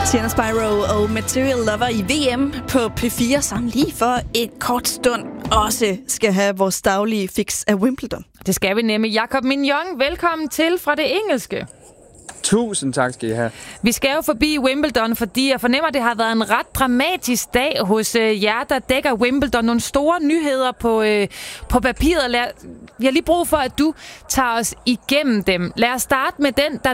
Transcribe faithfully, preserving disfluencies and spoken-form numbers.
Tiana Spyro og Material Lover i V M på P fire, som lige for et kort stund også skal have vores daglige fix af Wimbledon. Det skal vi nemlig. Jakob Mignon, velkommen til fra det engelske. Tusind tak skal I have. Vi skal jo forbi Wimbledon, fordi jeg fornemmer, at det har været en ret dramatisk dag hos øh, jer, der dækker Wimbledon. Nogle store nyheder på, øh, på papiret. Lad, jeg har lige brug for, at du tager os igennem dem. Lad os starte med den, der